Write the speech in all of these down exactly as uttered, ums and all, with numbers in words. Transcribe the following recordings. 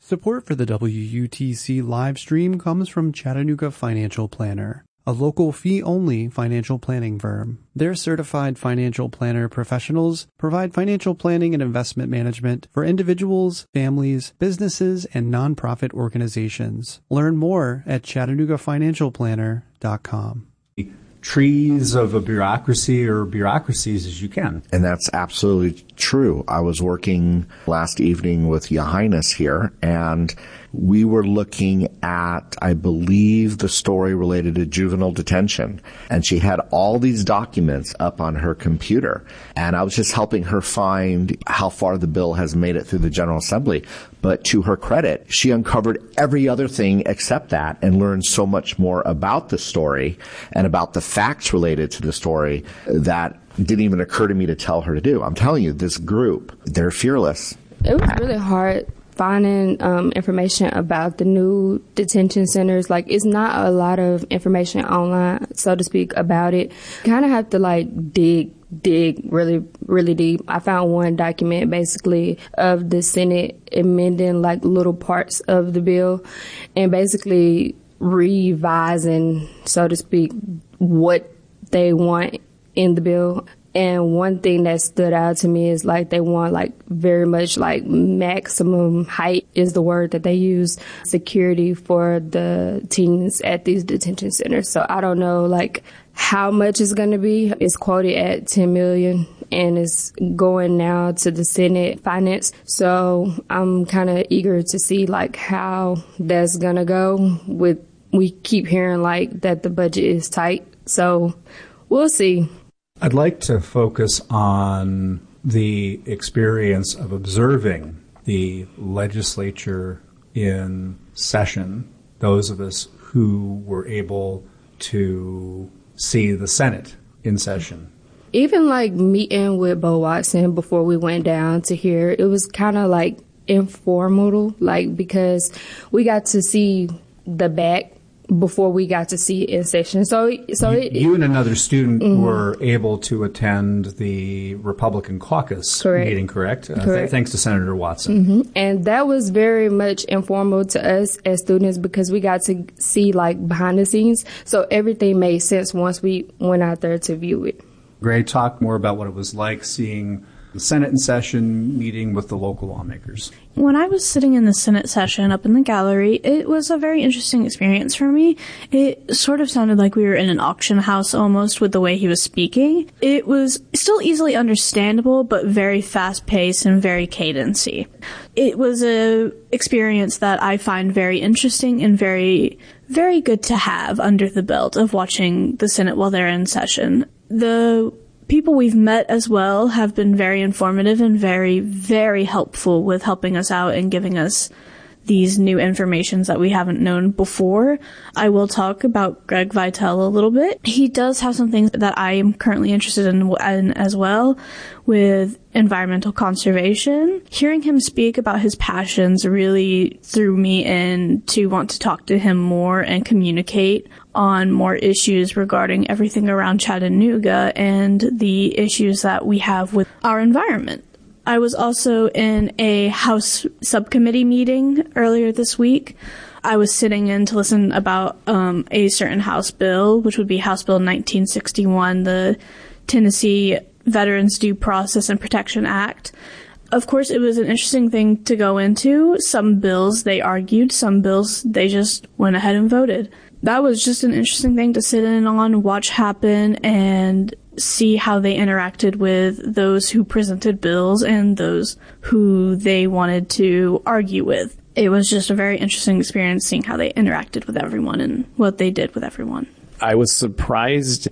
Support for the W U T C live stream comes from Chattanooga Financial Planner, a local fee-only financial planning firm. Their certified financial planner professionals provide financial planning and investment management for individuals, families, businesses, and nonprofit organizations. Learn more at chattanooga financial planner dot com. Trees of a bureaucracy or bureaucracies as you can. And that's absolutely true. I was working last evening with Your Highness here, and we were looking at, I believe, the story related to juvenile detention. And she had all these documents up on her computer. And I was just helping her find how far the bill has made it through the General Assembly. But to her credit, she uncovered every other thing except that and learned so much more about the story and about the facts related to the story that didn't even occur to me to tell her to do. I'm telling you, this group, they're fearless. It was really hard finding um, information about the new detention centers. Like, it's not a lot of information online, so to speak, about it. You kind of have to, like, dig dig really, really deep. I found one document basically of the Senate amending like little parts of the bill and basically revising, so to speak, what they want in the bill. And one thing that stood out to me is like they want like very much like maximum height is the word that they use, security for the teens at these detention centers. So I don't know like how much it's going to be. It's quoted at ten million and it's going now to the Senate Finance. So I'm kind of eager to see like how that's going to go. With we keep hearing like that the budget is tight. So we'll see. I'd like to focus on the experience of observing the legislature in session, those of us who were able to see the Senate in session. Even like meeting with Bo Watson before we went down to here, it was kind of like informal, like because we got to see the back before we got to see it in session. So, so you, it, you and another student mm-hmm. were able to attend the Republican caucus correct. meeting, correct? Uh, correct. Th- thanks to Senator Watson. Mm-hmm. And that was very much informal to us as students because we got to see like behind the scenes. So everything made sense once we went out there to view it. Gray, talk more about what it was like seeing the Senate in session, meeting with the local lawmakers. When I was sitting in the Senate session up in the gallery, it was a very interesting experience for me. It sort of sounded like we were in an auction house almost with the way he was speaking. It was still easily understandable, but very fast-paced and very cadency. It was a experience that I find very interesting and very, very good to have under the belt of watching the Senate while they're in session. The people we've met as well have been very informative and very, very helpful with helping us out and giving us these new informations that we haven't known before. I will talk about Greg Vitale a little bit. He does have some things that I am currently interested in, in as well with environmental conservation. Hearing him speak about his passions really threw me in to want to talk to him more and communicate on more issues regarding everything around Chattanooga and the issues that we have with our environment. I was also in a House subcommittee meeting earlier this week. I was sitting in to listen about um, a certain House bill, which would be House Bill nineteen sixty-one, the Tennessee Veterans Due Process and Protection Act. Of course, it was an interesting thing to go into. Some bills they argued, some bills they just went ahead and voted. That was just an interesting thing to sit in on, watch happen, and see how they interacted with those who presented bills and those who they wanted to argue with. It was just a very interesting experience seeing how they interacted with everyone and what they did with everyone. I was surprised.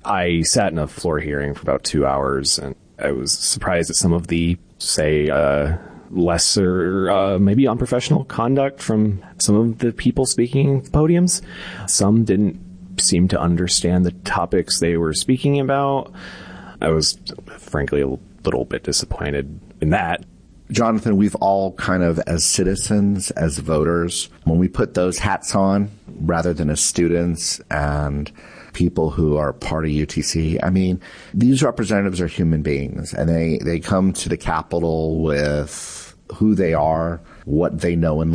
I sat in a floor hearing for about two hours, and I was surprised at some of the, say, uh, lesser, uh, maybe unprofessional conduct from some of the people speaking at podiums. Some didn't seem to understand the topics they were speaking about. I was, frankly, a little bit disappointed in that. Jonathan, we've all kind of, as citizens, as voters, when we put those hats on, rather than as students and people who are part of U T C, I mean, these representatives are human beings, and they, they come to the Capitol with who they are, what they know and